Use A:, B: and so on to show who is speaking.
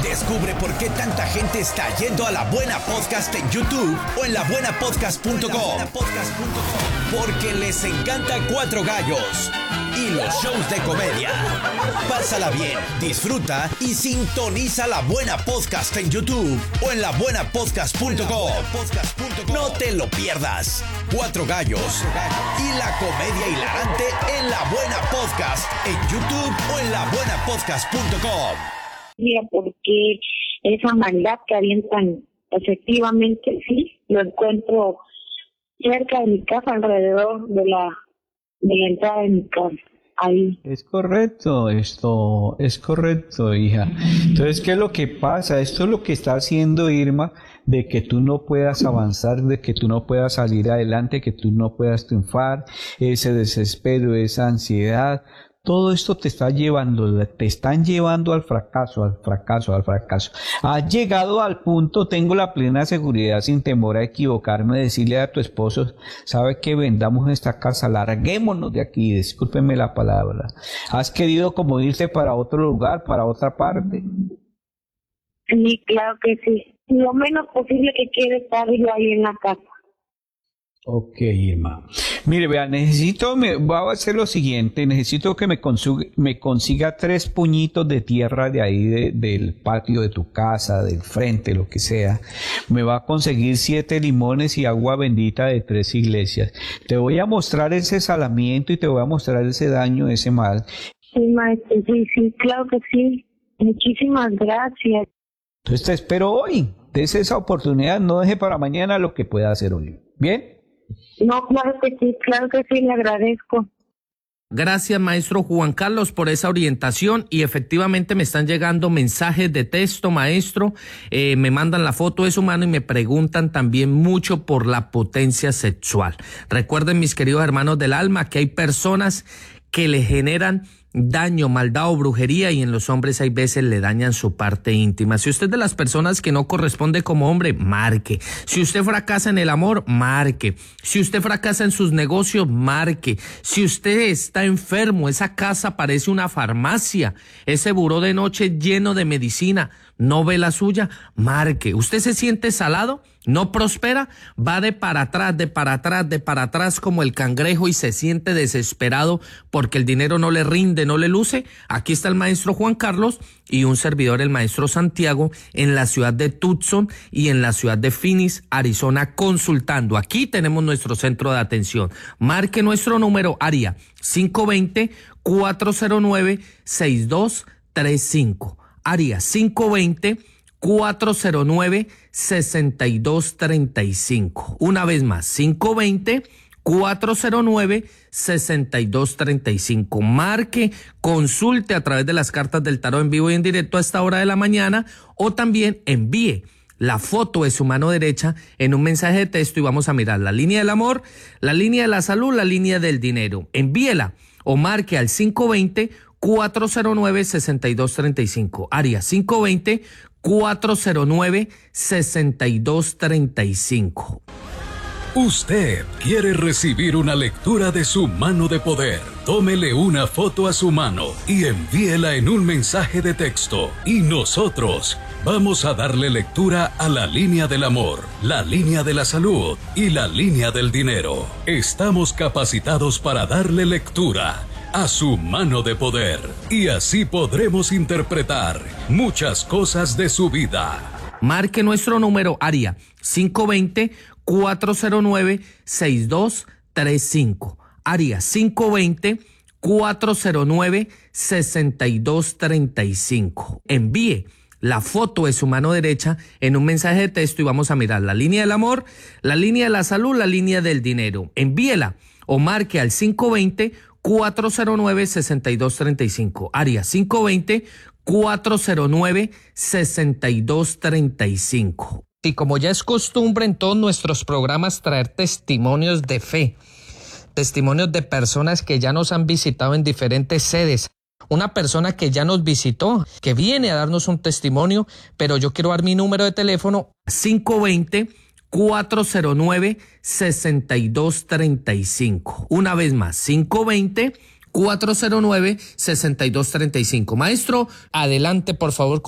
A: Descubre por qué tanta gente está yendo a La Buena Podcast en YouTube o en labuenapodcast.com. Porque les encanta Cuatro Gallos y los shows de comedia. Pásala bien, disfruta y sintoniza La Buena Podcast en YouTube o en labuenapodcast.com. No te lo pierdas. Cuatro Gallos y la comedia hilarante en La Buena Podcast en YouTube o en labuenapodcast.com.
B: Mira, porque esa maldad que avientan, efectivamente, sí, lo encuentro cerca de mi casa, alrededor de la entrada de mi casa. Ahí.
C: Es correcto, esto es correcto, hija. Entonces, ¿qué es lo que pasa? Esto es lo que está haciendo Irma, de que tú no puedas avanzar, de que tú no puedas salir adelante, que tú no puedas triunfar, ese desespero, esa ansiedad. Todo esto te están llevando al fracaso, al fracaso, al fracaso. Has llegado al punto, tengo la plena seguridad, sin temor a equivocarme, de decirle a tu esposo, sabe que vendamos esta casa, larguémonos de aquí, discúlpeme la palabra. Has querido como irte para otro lugar, para otra parte.
B: Sí, claro que sí. Lo menos posible que quiero estar yo ahí en la casa.
C: Ok, Irma. Mire, vea, voy a hacer lo siguiente, necesito que me consiga 3 puñitos de tierra de ahí, del patio de tu casa, del frente, lo que sea. Me va a conseguir 7 limones y agua bendita de 3 iglesias. Te voy a mostrar ese salamiento y te voy a mostrar ese daño, ese mal.
B: Sí, maestro, sí, claro que sí. Muchísimas gracias.
C: Entonces te espero hoy. Dese esa oportunidad, no deje para mañana lo que pueda hacer hoy. ¿Bien?
B: No, claro que sí, le agradezco.
D: Gracias, maestro Juan Carlos, por esa orientación, y efectivamente me están llegando mensajes de texto, maestro, me mandan la foto de su mano y me preguntan también mucho por la potencia sexual. Recuerden, mis queridos hermanos del alma, que hay personas que le generan daño, maldad o brujería, y en los hombres hay veces le dañan su parte íntima. Si usted es de las personas que no corresponde como hombre, marque. Si usted fracasa en el amor, marque. Si usted fracasa en sus negocios, marque. Si usted está enfermo, esa casa parece una farmacia, ese buró de noche lleno de medicina, no ve la suya, marque. ¿Usted se siente salado? ¿No prospera? Va de para atrás, de para atrás, de para atrás como el cangrejo y se siente desesperado porque el dinero no le rinde, no le luce. Aquí está el maestro Juan Carlos y un servidor, el maestro Santiago, en la ciudad de Tucson y en la ciudad de Phoenix, Arizona, consultando. Aquí tenemos nuestro centro de atención. Marque nuestro número, área 520-409-6235. Área 520-409-6235. Una vez más, 520-409-6235. Marque, consulte a través de las cartas del tarot en vivo y en directo a esta hora de la mañana, o también envíe la foto de su mano derecha en un mensaje de texto y vamos a mirar la línea del amor, la línea de la salud, la línea del dinero. Envíela o marque al 520-409-6235. Área 520-409-6235.
E: Usted quiere recibir una lectura de su mano de poder. Tómele una foto a su mano y envíela en un mensaje de texto. Y nosotros vamos a darle lectura a la línea del amor, la línea de la salud y la línea del dinero. Estamos capacitados para darle lectura a su mano de poder. Y así podremos interpretar muchas cosas de su vida.
D: Marque nuestro número, área 520-409-6235. Área 520-409-6235. Envíe la foto de su mano derecha en un mensaje de texto y vamos a mirar la línea del amor, la línea de la salud, la línea del dinero. Envíela o marque al 520-409-6235. Área 520-409-6235. Y como ya es costumbre en todos nuestros programas traer testimonios de fe, testimonios de personas que ya nos han visitado en diferentes sedes. Una persona que ya nos visitó, que viene a darnos un testimonio, pero yo quiero dar mi número de teléfono, 520-409-6235. Una vez más, 520-409-6235. Maestro, adelante, por favor.